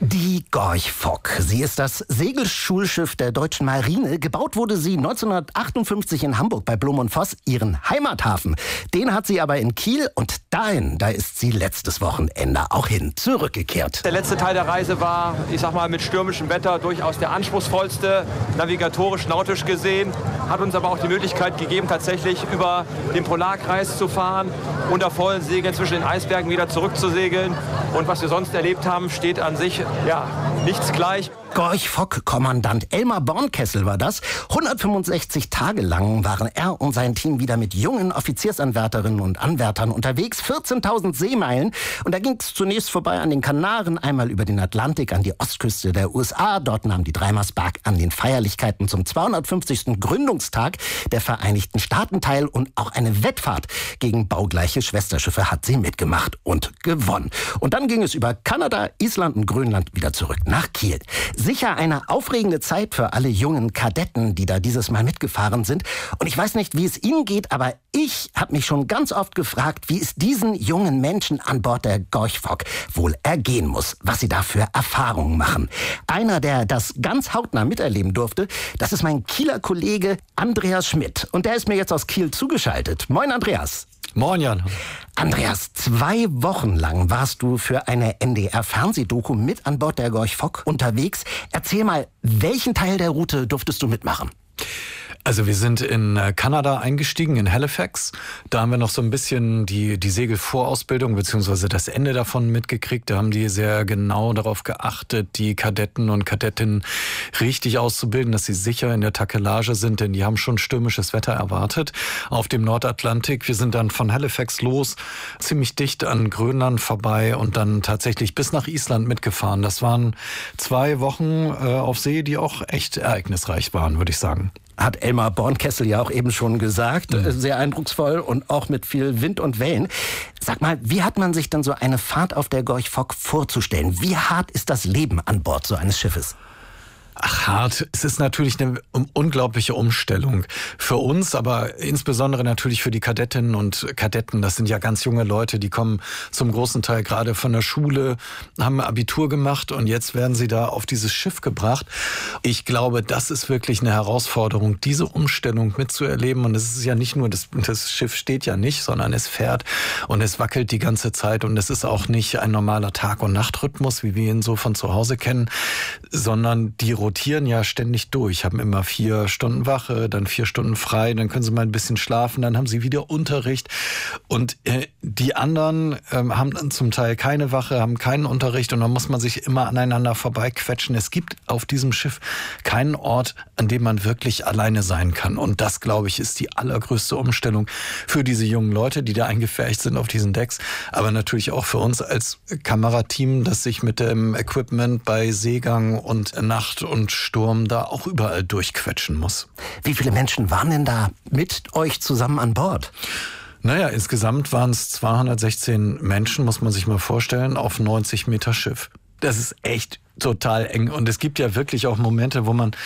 Die Gorch Fock. Sie ist das Segelschulschiff der deutschen Marine. Gebaut wurde sie 1958 in Hamburg bei Blom und Voss, ihren Heimathafen. Den hat sie aber in Kiel und da ist sie letztes Wochenende auch zurückgekehrt. Der letzte Teil der Reise war, mit stürmischem Wetter durchaus der anspruchsvollste, navigatorisch, nautisch gesehen. Hat uns aber auch die Möglichkeit gegeben, tatsächlich über den Polarkreis zu fahren, unter vollen Segeln zwischen den Eisbergen wieder zurückzusegeln. Und was wir sonst erlebt haben, steht an sich nichts gleich. Gorch Fock-Kommandant Elmar Bornkessel war das. 165 Tage lang waren er und sein Team wieder mit jungen Offiziersanwärterinnen und Anwärtern unterwegs. 14.000 Seemeilen. Und da ging es zunächst vorbei an den Kanaren, einmal über den Atlantik an die Ostküste der USA. Dort nahm die Dreimarsberg an den Feierlichkeiten zum 250. Gründungstag der Vereinigten Staaten teil. Und auch eine Wettfahrt gegen baugleiche Schwesterschiffe hat sie mitgemacht und gewonnen. Und dann ging es über Kanada, Island und Grönland wieder zurück nach Kiel. Sicher eine aufregende Zeit für alle jungen Kadetten, die da dieses Mal mitgefahren sind. Und ich weiß nicht, wie es Ihnen geht, aber ich habe mich schon ganz oft gefragt, wie es diesen jungen Menschen an Bord der Gorch Fock wohl ergehen muss, was sie da für Erfahrungen machen. Einer, der das ganz hautnah miterleben durfte, das ist mein Kieler Kollege Andreas Schmidt. Und der ist mir jetzt aus Kiel zugeschaltet. Moin, Andreas. Moin, Jan. Andreas, 2 Wochen lang warst du für eine NDR-Fernsehdoku mit an Bord der Gorch Fock unterwegs. Erzähl mal, welchen Teil der Route durftest du mitmachen? Also wir sind in Kanada eingestiegen, in Halifax. Da haben wir noch so ein bisschen die Segelvorausbildung beziehungsweise das Ende davon mitgekriegt. Da haben die sehr genau darauf geachtet, die Kadetten und Kadettinnen richtig auszubilden, dass sie sicher in der Takelage sind, denn die haben schon stürmisches Wetter erwartet auf dem Nordatlantik. Wir sind dann von Halifax los, ziemlich dicht an Grönland vorbei und dann tatsächlich bis nach Island mitgefahren. Das waren 2 Wochen auf See, die auch echt ereignisreich waren, würde ich sagen. Hat Elmar Bornkessel ja auch eben schon gesagt. Sehr eindrucksvoll und auch mit viel Wind und Wellen. Sag mal, wie hat man sich denn so eine Fahrt auf der Gorch Fock vorzustellen? Wie hart ist das Leben an Bord so eines Schiffes? Ach, hart. Es ist natürlich eine unglaubliche Umstellung für uns, aber insbesondere natürlich für die Kadettinnen und Kadetten. Das sind ja ganz junge Leute, die kommen zum großen Teil gerade von der Schule, haben Abitur gemacht und jetzt werden sie da auf dieses Schiff gebracht. Ich glaube, das ist wirklich eine Herausforderung, diese Umstellung mitzuerleben. Und es ist ja nicht nur, das Schiff steht ja nicht, sondern es fährt und es wackelt die ganze Zeit. Und es ist auch nicht ein normaler Tag- und Nachtrhythmus, wie wir ihn so von zu Hause kennen, sondern die rotieren ja ständig durch, haben immer 4 Stunden Wache, dann 4 Stunden frei, dann können sie mal ein bisschen schlafen, dann haben sie wieder Unterricht und die anderen haben dann zum Teil keine Wache, haben keinen Unterricht und dann muss man sich immer aneinander vorbeiquetschen. Es gibt auf diesem Schiff keinen Ort, an dem man wirklich alleine sein kann und das, glaube ich, ist die allergrößte Umstellung für diese jungen Leute, die da eingepfercht sind auf diesen Decks, aber natürlich auch für uns als Kamerateam, das sich mit dem Equipment bei Seegang und Nacht und Sturm da auch überall durchquetschen muss. Wie viele Menschen waren denn da mit euch zusammen an Bord? Naja, insgesamt waren es 216 Menschen, muss man sich mal vorstellen, auf 90 Meter Schiff. Das ist echt total eng. Und es gibt ja wirklich auch Momente,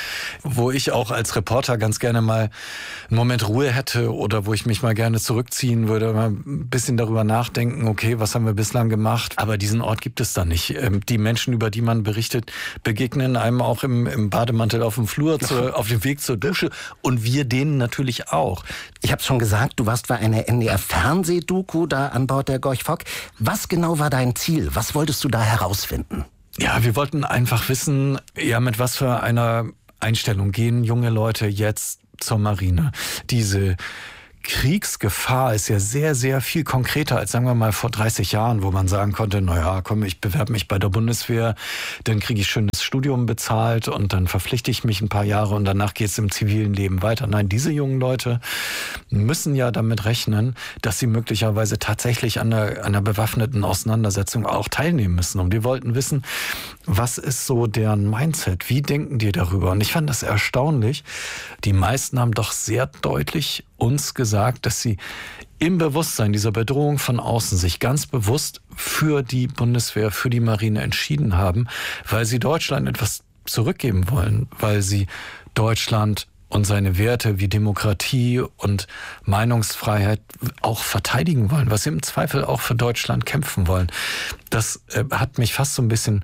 wo ich auch als Reporter ganz gerne mal einen Moment Ruhe hätte oder wo ich mich mal gerne zurückziehen würde, mal ein bisschen darüber nachdenken, okay, was haben wir bislang gemacht? Aber diesen Ort gibt es da nicht. Die Menschen, über die man berichtet, begegnen einem auch im Bademantel auf dem Flur, auf dem Weg zur Dusche und wir denen natürlich auch. Ich habe schon gesagt, du warst bei einer NDR-Fernsehdoku da an Bord der Gorch Fock. Was genau war dein Ziel? Was wolltest du da herausfinden? Ja, wir wollten einfach wissen, ja, mit was für einer Einstellung gehen junge Leute jetzt zur Marine. Diese Kriegsgefahr ist ja sehr, sehr viel konkreter als, sagen wir mal, vor 30 Jahren, wo man sagen konnte, naja, komm, ich bewerbe mich bei der Bundeswehr, dann kriege ich schön das Studium bezahlt und dann verpflichte ich mich ein paar Jahre und danach geht es im zivilen Leben weiter. Nein, diese jungen Leute müssen ja damit rechnen, dass sie möglicherweise tatsächlich an einer bewaffneten Auseinandersetzung auch teilnehmen müssen. Und wir wollten wissen, was ist so deren Mindset? Wie denken die darüber? Und ich fand das erstaunlich. Die meisten haben doch sehr deutlich uns gesagt, dass sie im Bewusstsein dieser Bedrohung von außen sich ganz bewusst für die Bundeswehr, für die Marine entschieden haben, weil sie Deutschland etwas zurückgeben wollen, weil sie Deutschland und seine Werte wie Demokratie und Meinungsfreiheit auch verteidigen wollen, was sie im Zweifel auch für Deutschland kämpfen wollen. Das hat mich fast so ein bisschen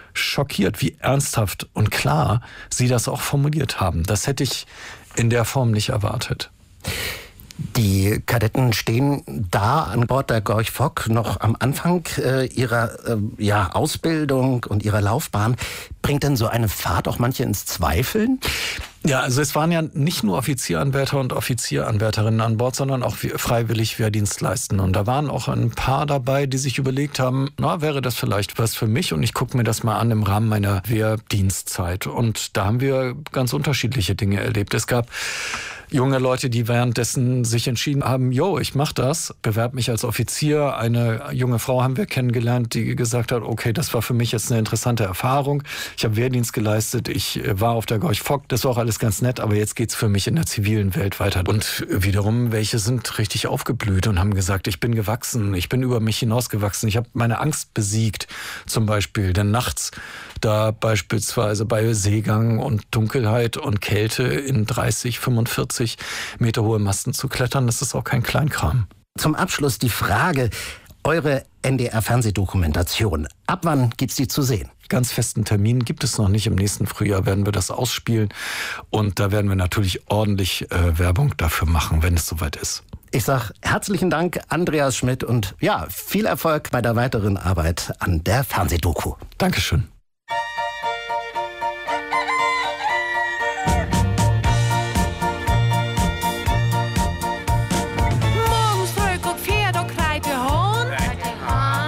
schockiert, wie ernsthaft und klar sie das auch formuliert haben. Das hätte ich in der Form nicht erwartet. Die Kadetten stehen da an Bord der Gorch Fock noch am Anfang ihrer Ausbildung und ihrer Laufbahn. Bringt denn so eine Fahrt auch manche ins Zweifeln? Ja, also es waren ja nicht nur Offizieranwärter und Offizieranwärterinnen an Bord, sondern auch freiwillig Wehrdienst leisten. Und da waren auch ein paar dabei, die sich überlegt haben, na, wäre das vielleicht was für mich? Und ich gucke mir das mal an im Rahmen meiner Wehrdienstzeit. Und da haben wir ganz unterschiedliche Dinge erlebt. Es gab junge Leute, die währenddessen sich entschieden haben, ich mache das, bewerbe mich als Offizier. Eine junge Frau haben wir kennengelernt, die gesagt hat, okay, das war für mich jetzt eine interessante Erfahrung. Ich habe Wehrdienst geleistet, ich war auf der Gorch Fock, das war auch alles ganz nett, aber jetzt geht's für mich in der zivilen Welt weiter. Und wiederum, welche sind richtig aufgeblüht und haben gesagt, ich bin gewachsen, ich bin über mich hinausgewachsen, ich habe meine Angst besiegt, zum Beispiel. Denn nachts da beispielsweise bei Seegang und Dunkelheit und Kälte in 30, 45 Meter hohe Masten zu klettern, das ist auch kein Kleinkram. Zum Abschluss die Frage, eure NDR-Fernsehdokumentation, ab wann gibt's die zu sehen? Ganz festen Termin gibt es noch nicht. Im nächsten Frühjahr werden wir das ausspielen. Und da werden wir natürlich ordentlich Werbung dafür machen, wenn es soweit ist. Ich sage herzlichen Dank, Andreas Schmidt, und viel Erfolg bei der weiteren Arbeit an der Fernsehdoku. Dankeschön.